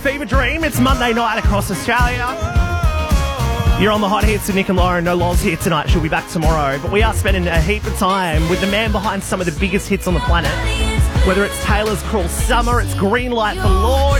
Fever Dream. It's Monday night across Australia. You're on the hot hits with Nick and Lauren. No Loz here tonight. She'll be back tomorrow. But we are spending a heap of time with the man behind some of the biggest hits on the planet. Whether it's Taylor's Cruel Summer, it's Green Light for Lord.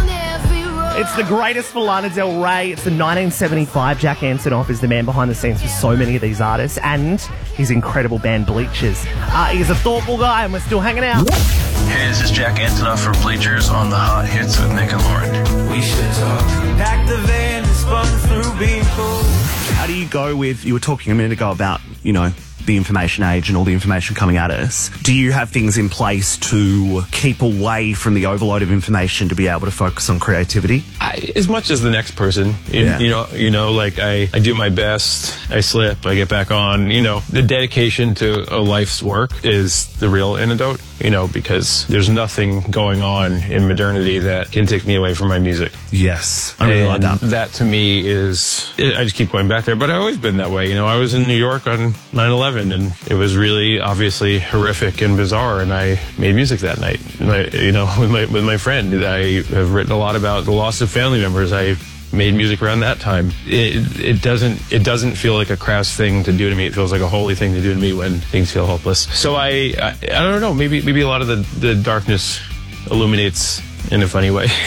It's the greatest for Lana Del Rey. It's the 1975 Jack Antonoff is the man behind the scenes for so many of these artists and his incredible band Bleachers. He's a thoughtful guy and we're still hanging out. Hey, this is Jack Antonoff for Bleachers on the hot hits with Nick and Lauren. We should talk. Pack the van and spun through being cold. How do you go with, you were talking a minute ago about, you know, the information age and all the information coming at us. Do you have things in place to keep away from the overload of information to be able to focus on creativity? As much as the next person, you know, like I do my best, I slip, I get back on, you know, the dedication to a life's work is the real antidote, you know, because there's nothing going on in modernity that can take me away from my music. Yes. I really like that. That to me is, I just keep going back there, but I've always been that way. You know, I was in New York on 9/11 and it was really obviously horrific and bizarre, and I made music that night, you know, with my friend. I have written a lot about the loss of family members. I made music around that time. It doesn't feel like a crass thing to do to me. It feels like a holy thing to do to me when things feel hopeless. So I don't know, maybe a lot of the darkness illuminates in a funny way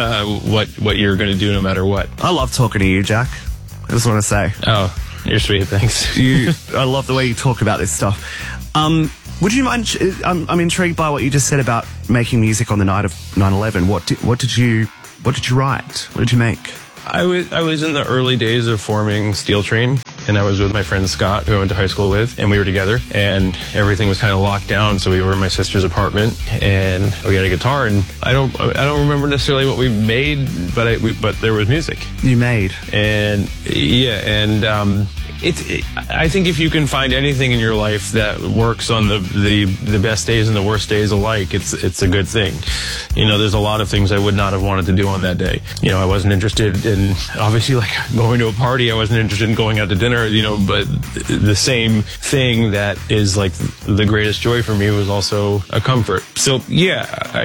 what you're going to do no matter what. I love talking to you, Jack. I just want to say. Oh, you're sweet, thanks. I love the way you talk about this stuff. Would you mind, I'm intrigued by what you just said about making music on the night of 9/11. What did you write? What did you make? I was in the early days of forming Steel Train, and I was with my friend Scott, who I went to high school with, and we were together, and everything was kind of locked down, so we were in my sister's apartment, and we had a guitar, and I don't remember necessarily what we made, but there was music. You made. And yeah, and I think if you can find anything in your life that works on the best days and the worst days alike, it's a good thing. You know, there's a lot of things I would not have wanted to do on that day. You know, I wasn't interested in, obviously, like going to a party. I wasn't interested in going out to dinner, you know, but the same thing that is like the greatest joy for me was also a comfort. So yeah,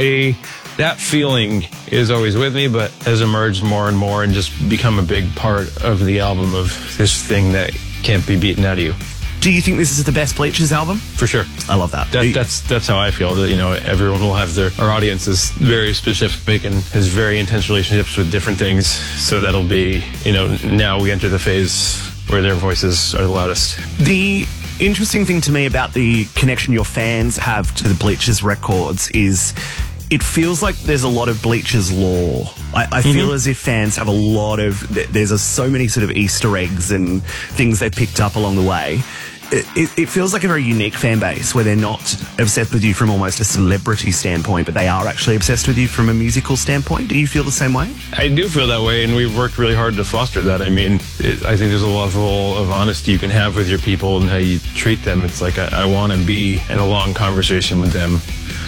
that feeling is always with me, but has emerged more and more and just become a big part of the album, of this thing that can't be beaten out of you. Do you think this is the best Bleachers album? For sure. I love that. That's how I feel. That, you know, everyone will have our audience is very specific and has very intense relationships with different things. So that'll be, you know, now we enter the phase where their voices are the loudest. The interesting thing to me about the connection your fans have to the Bleachers records is it feels like there's a lot of Bleachers lore. I feel as if fans have a lot of, there's so many sort of Easter eggs and things they've picked up along the way. It feels like a very unique fan base where they're not obsessed with you from almost a celebrity standpoint, but they are actually obsessed with you from a musical standpoint. Do you feel the same way? I do feel that way, and we've worked really hard to foster that. I mean, I think there's a level of honesty you can have with your people and how you treat them. It's like I want to be in a long conversation with them.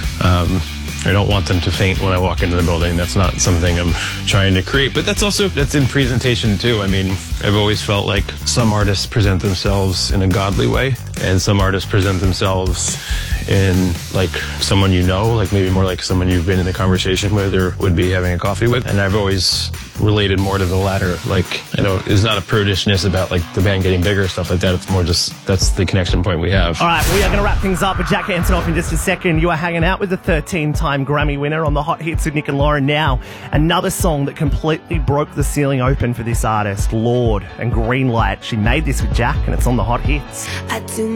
I don't want them to faint when I walk into the building. That's not something I'm trying to create, but that's in presentation too. I mean, I've always felt like some artists present themselves in a godly way, and some artists present themselves in like someone you know, like maybe more like someone you've been in a conversation with or would be having a coffee with. And I've always related more to the latter. Like, I know it's not a prudishness about like the band getting bigger, stuff like that. It's more just, that's the connection point we have. All right, we are going to wrap things up with Jack Antonoff in just a second. You are hanging out with the 13-time Grammy winner on the hot hits with Nick and Lauren now. Another song that completely broke the ceiling open for this artist, Lord and Green Light. She made this with Jack and it's on the hot hits. I do